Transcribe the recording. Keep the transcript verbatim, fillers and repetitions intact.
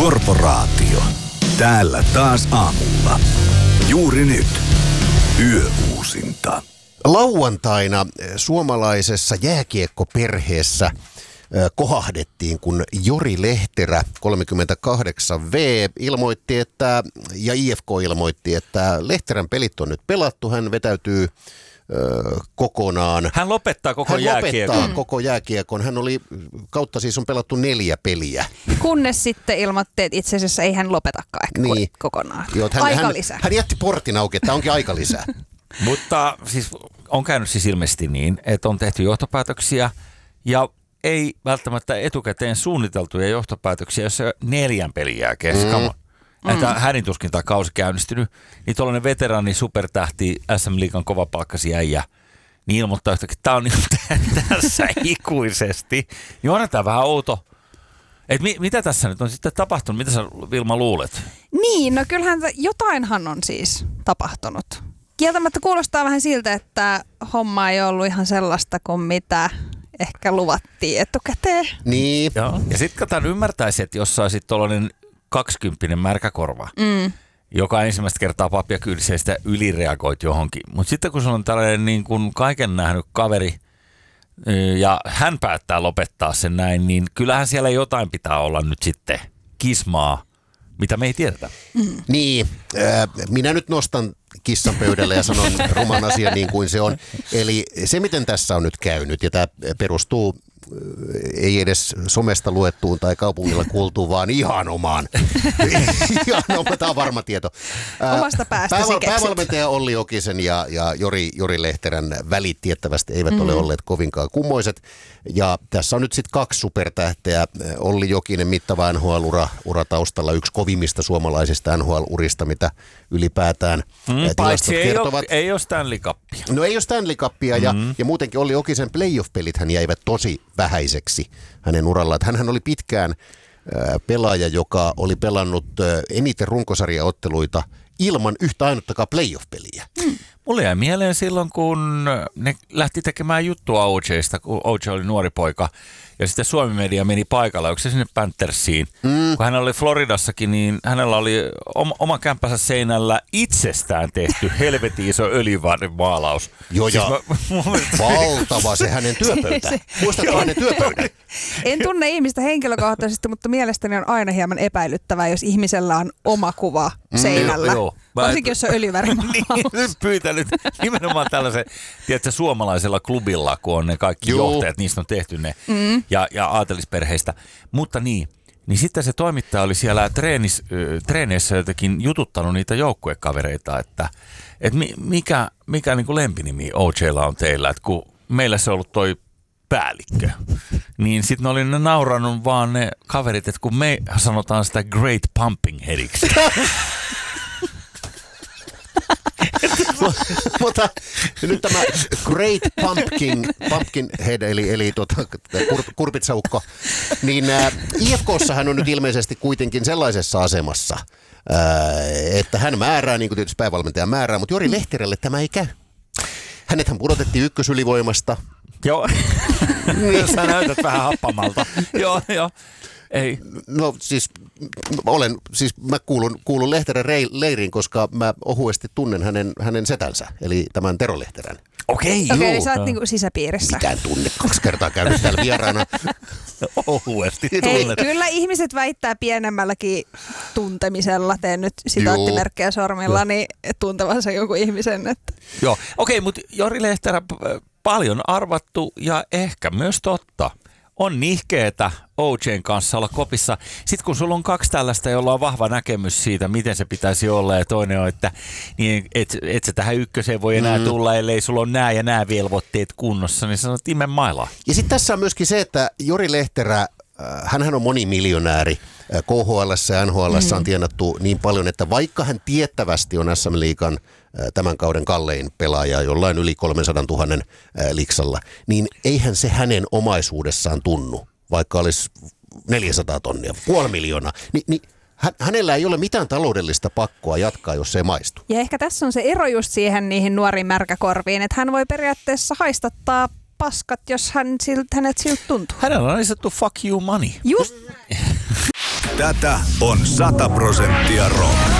Korporaatio. Täällä taas aamulla. Juuri nyt. Yöuusinta. Lauantaina suomalaisessa jääkiekkoperheessä kohahdettiin, kun Jori Lehterä, kolmekymmentäkahdeksan vuotias, ilmoitti, että, ja I F K ilmoitti, että Lehterän pelit on nyt pelattu, hän vetäytyy ö, kokonaan. Hän lopettaa koko hän jääkiekon. lopettaa koko jääkiekon. Hän oli, kautta siis on pelattu neljä peliä. Kunnes sitten ilmoitti, että itse asiassa ei hän lopetakaan ehkä niin. kokonaan. Joo, hän, aika hän, lisää. Hän jätti portin auki, että onkin aika lisää. Mutta siis on käynyt siis ilmeisesti niin, että on tehty johtopäätöksiä ja ei välttämättä etukäteen suunniteltuja johtopäätöksiä, jos se neljän pelin jälkeen, mm. että mm. hädin tuskin tämä kausi käynnistynyt, niin tuollainen veteraani supertähti S M-liigan kovapalkkasi äijä, niin ilmoittaa yhtäkkiä, että tämä on niin tässä ikuisesti. Niin onhan tämä vähän outo. Et mi- mitä tässä nyt on sitten tapahtunut? Mitä sä, Vilma, luulet? Niin, no kyllähän jotainhan on siis tapahtunut. Kieltämättä kuulostaa vähän siltä, että homma ei ollut ihan sellaista kuin mitä ehkä luvattiin etukäteen. Niin. Joo. Ja sitten katsotaan ymmärtäisi, että jos saisit tuollainen kaksikymppinen märkäkorva, mm. joka ensimmäistä kertaa papia kyydissä sitä ylireagoit johonkin. Mutta sitten kun sulla on tällainen niin kuin kaiken nähnyt kaveri ja hän päättää lopettaa sen näin, niin kyllähän siellä jotain pitää olla nyt sitten kismaa, mitä me ei tiedetä. Mm. Niin, äh, minä nyt nostan kissan pöydälle ja sanon ruman asian niin kuin se on. Eli se, miten tässä on nyt käynyt, ja tämä perustuu ei edes somesta luettuun tai kaupungilla kuultuun, vaan ihan omaan. ihan oma, tämä on varma tieto. Omasta päästäsi Pääval- keksit. Päävalmentaja Olli Jokisen ja, ja Jori, Jori Lehterän välit tiettävästi eivät mm. ole olleet kovinkaan kummoiset. Ja tässä on nyt sitten kaksi supertähteä. Olli Jokinen, mittava N H L-ura ura taustalla, yksi kovimmista suomalaisista N H L-urista, mitä ylipäätään mm, tilastot ei kertovat. Ole, ei ole Stanley Cupia. No ei ole Stanley Cupia ja, mm. ja muutenkin Olli Jokisen playoff-pelit hän jäivät tosi vähäiseksi hänen urallaan. Hänhän oli pitkään äh, pelaaja, joka oli pelannut äh, eniten runkosarjaotteluita ilman yhtä ainuttakaan playoff-peliä. Mm. Mulle jäi mieleen silloin, kun ne lähti tekemään juttua O J:sta, kun O J oli nuori poika. Ja sitten Suomi Media meni paikalla, onko se sinne Panthersiin. Mm. Kun hän oli Floridassakin, niin hänellä oli oma, oma kämppänsä seinällä itsestään tehty helvetin iso öljyvarren maalaus. Joo, siis ja mä, mä, valtava se hänen työpöytä. Muistatko hänen työpöydän? En tunne ihmistä henkilökohtaisesti, mutta mielestäni on aina hieman epäilyttävää, jos ihmisellä on oma kuva seinällä. Mm, joo, varsinkin, jos on öljyvärimaalaus. Niin, nyt pyytänyt nimenomaan tällaisen, tiedätkö, suomalaisella klubilla, kun on ne kaikki Joo. johtajat, niistä on tehty ne, mm. ja, ja aatelisperheistä. Mutta niin, niin sitten se toimittaja oli siellä treenis, treeneissä jotenkin jututtanut niitä joukkuekavereita, että, että mikä, mikä niin kuin lempinimi O J:lla on teillä, että kun meillä se on ollut toi päällikkö. Niin sitten ne oli ne naurannut vaan ne kaverit, että kun me sanotaan sitä Great Pumping Headiksi. Mutta nyt tämä Great Pumpkin, pumpkin Head, eli, eli tuota, kur, kurpitsaukko, niin ä, I F K:ssahan on nyt ilmeisesti kuitenkin sellaisessa asemassa, ä, että hän määrää, niin kuin tietysti päävalmentaja määrää, mutta Jori Lehterälle tämä ei käy. Hänethän pudotettiin ykkösylivoimasta. Joo, sä näytät vähän happamalta. Joo, joo. Ei. No siis, olen, siis mä kuulun, kuulun Lehterän leiriin, koska mä ohuesti tunnen hänen, hänen setänsä, eli tämän Tero Lehterän. Okei, Okei, joo. eli sä oot niinku sisäpiirissä. Mitään tunne, kaksi kertaa käynyt täällä vieraana. Ohuesti Hei, tunnet. kyllä ihmiset väittää pienemmälläkin tuntemisella, teen nyt sitaattimerkkejä sormilla, niin tuntevansa jonkun ihmisen. Että. Joo, okei, okay, mutta Jori Lehterä paljon arvattu ja ehkä myös totta. On nihkeetä O J:n kanssa olla kopissa. Sitten kun sulla on kaksi tällaista, jolla on vahva näkemys siitä, miten se pitäisi olla, ja toinen on, että niin et, et sä tähän ykköseen voi enää mm. tulla, ellei sulla on nämä ja nämä velvoitteet kunnossa, niin sanot imen mailaa. Ja sitten tässä on myöskin se, että Jori Lehterä, hänhän on monimiljonääri. K H L:ssä ja N H L:ssä mm. on tienattu niin paljon, että vaikka hän tiettävästi on S M-liigan tämän kauden kallein pelaaja jollain yli kolmesataatuhatta liksalla, niin eihän se hänen omaisuudessaan tunnu, vaikka olisi neljäsataa tonnia, puoli miljoonaa. Ni, niin hänellä ei ole mitään taloudellista pakkoa jatkaa, jos se ei maistu. Ja ehkä tässä on se ero just siihen niihin nuoriin märkäkorviin, että hän voi periaatteessa haistattaa paskat, jos hän silt, hänet siltä tuntuu. Hänellä on niin sanottu fuck you money. Just. Tätä on sata prosenttia rock.